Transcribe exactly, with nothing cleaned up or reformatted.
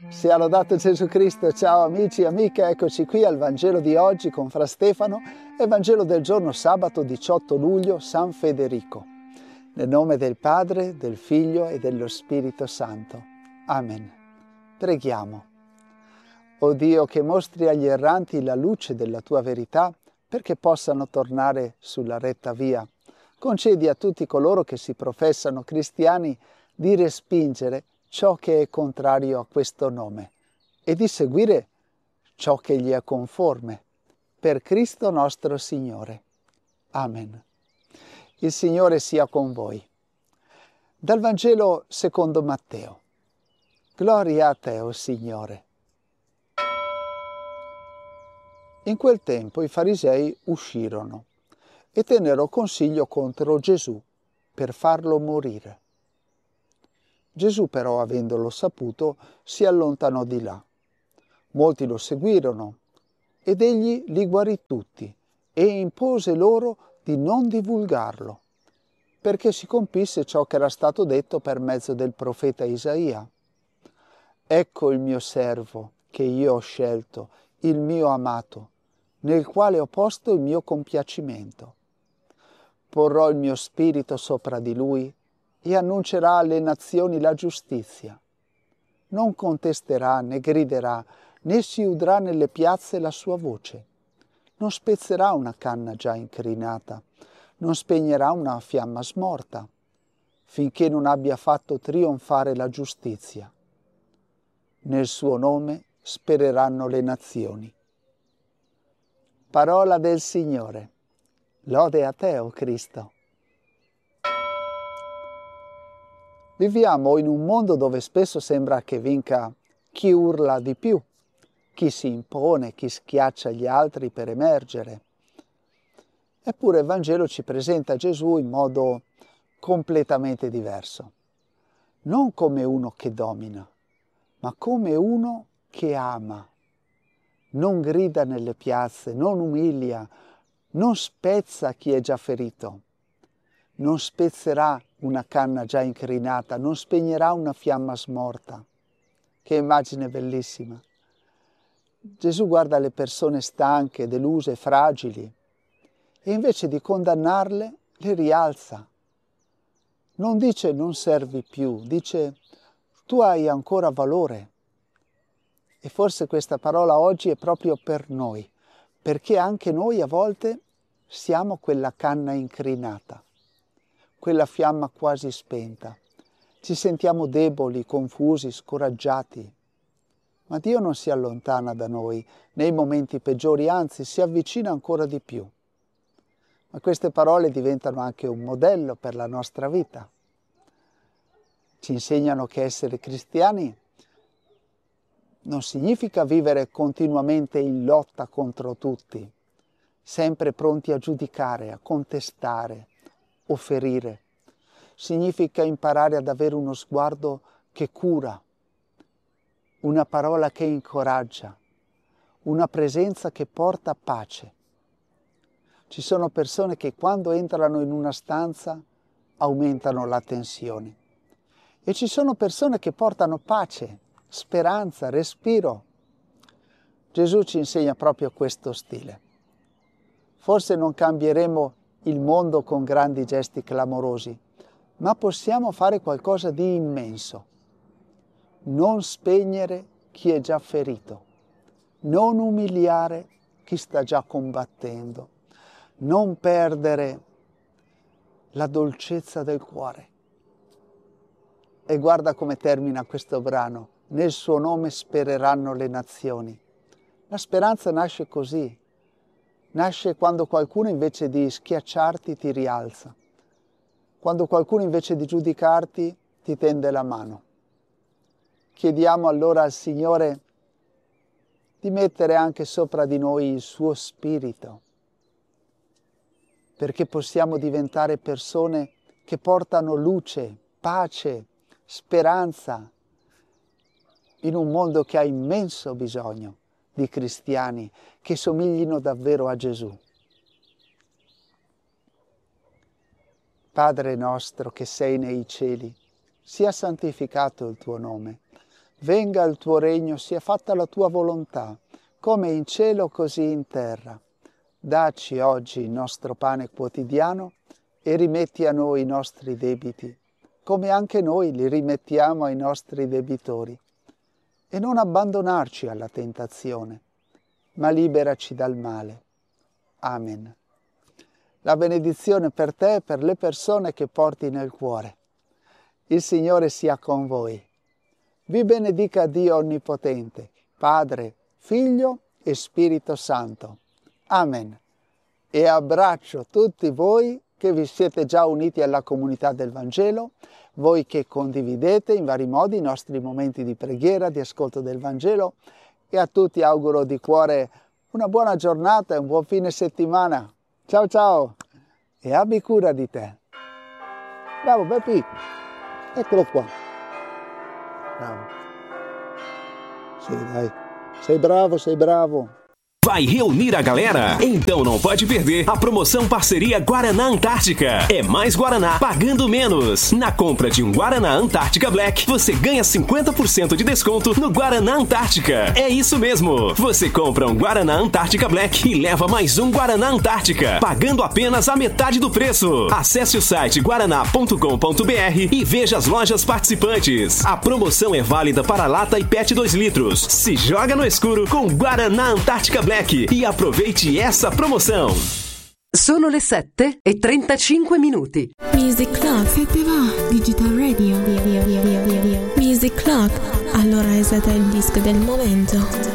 Sia lodato Gesù Cristo. Ciao amici e amiche, eccoci qui al Vangelo di oggi con Fra Stefano, Evangelo del giorno sabato diciotto luglio, San Federico. Nel nome del Padre, del Figlio e dello Spirito Santo. Amen. Preghiamo. O Dio, che mostri agli erranti la luce della tua verità perché possano tornare sulla retta via, concedi a tutti coloro che si professano cristiani di respingere ciò che è contrario a questo nome e di seguire ciò che gli è conforme. Per Cristo nostro Signore. Amen. Il Signore sia con voi. Dal Vangelo secondo Matteo. Gloria a te, o Signore. In quel tempo i farisei uscirono e tennero consiglio contro Gesù per farlo morire. Gesù però, avendolo saputo, si allontanò di là. Molti lo seguirono ed egli li guarì tutti e impose loro di non divulgarlo, perché si compisse ciò che era stato detto per mezzo del profeta Isaia. Ecco il mio servo che io ho scelto, il mio amato, nel quale ho posto il mio compiacimento. Porrò il mio spirito sopra di lui e annuncerà alle nazioni la giustizia. Non contesterà né griderà, né si udrà nelle piazze la sua voce. Non spezzerà una canna già incrinata, non spegnerà una fiamma smorta, finché non abbia fatto trionfare la giustizia. Nel suo nome spereranno le nazioni. Parola del Signore. Lode a te, o Cristo. Viviamo in un mondo dove spesso sembra che vinca chi urla di più, chi si impone, chi schiaccia gli altri per emergere. Eppure il Vangelo ci presenta Gesù in modo completamente diverso. Non come uno che domina, ma come uno che ama. Non grida nelle piazze, non umilia, non spezza chi è già ferito. Non spezzerà una canna già incrinata, non spegnerà una fiamma smorta. Che immagine bellissima! Gesù guarda le persone stanche, deluse, fragili e invece di condannarle le rialza. Non dice non servi più, dice tu hai ancora valore. E forse questa parola oggi è proprio per noi, perché anche noi a volte siamo quella canna incrinata, quella fiamma quasi spenta. Ci sentiamo deboli, confusi, scoraggiati. Ma Dio non si allontana da noi nei momenti peggiori, anzi si avvicina ancora di più. Ma queste parole diventano anche un modello per la nostra vita. Ci insegnano che essere cristiani non significa vivere continuamente in lotta contro tutti, sempre pronti a giudicare, a contestare o ferire. Significa imparare ad avere uno sguardo che cura, una parola che incoraggia, una presenza che porta pace. Ci sono persone che quando entrano in una stanza aumentano la tensione e ci sono persone che portano pace, speranza, respiro. Gesù ci insegna proprio questo stile. Forse non cambieremo il mondo con grandi gesti clamorosi, ma possiamo fare qualcosa di immenso. Non spegnere chi è già ferito, non umiliare chi sta già combattendo, non perdere la dolcezza del cuore. E guarda come termina questo brano. Nel suo nome spereranno le nazioni. La speranza nasce così. Nasce quando qualcuno invece di schiacciarti ti rialza. Quando qualcuno invece di giudicarti ti tende la mano. Chiediamo allora al Signore di mettere anche sopra di noi il suo spirito, perché possiamo diventare persone che portano luce, pace, speranza in un mondo che ha immenso bisogno di cristiani che somiglino davvero a Gesù. Padre nostro che sei nei cieli, sia santificato il tuo nome. venga il tuo regno, sia fatta la tua volontà, come in cielo così in terra. Dacci oggi il nostro pane quotidiano e rimetti a noi i nostri debiti, come anche noi li rimettiamo ai nostri debitori. E non abbandonarci alla tentazione, ma liberaci dal male. Amen. La benedizione per te e per le persone che porti nel cuore. Il Signore sia con voi. Vi benedica Dio Onnipotente, Padre, Figlio e Spirito Santo. Amen. E abbraccio tutti voi che vi siete già uniti alla comunità del Vangelo, voi che condividete in vari modi i nostri momenti di preghiera, di ascolto del Vangelo, e a tutti auguro di cuore una buona giornata e un buon fine settimana. Ciao ciao e abbi cura di te. Bravo Beppi, eccolo qua. Bravo. Sì, dai, sei bravo, sei bravo. Vai reunir a galera? Então não pode perder a promoção Parceria Guaraná Antártica. É mais Guaraná pagando menos. Na compra de um Guaraná Antártica Black, você ganha cinquenta por cento de desconto no Guaraná Antártica. É isso mesmo. Você compra um Guaraná Antártica Black e leva mais um Guaraná Antártica, pagando apenas a metade do preço. Acesse o site guaraná ponto com ponto br e veja as lojas participantes. A promoção é válida para lata e pet dois litros. Se joga no escuro com Guaraná Antártica Black. E aproveite essa promoção. Sono le sette e trentacinque minuti. Music Club, se te va, Digital Radio. Music Club, allora esate il disco del momento.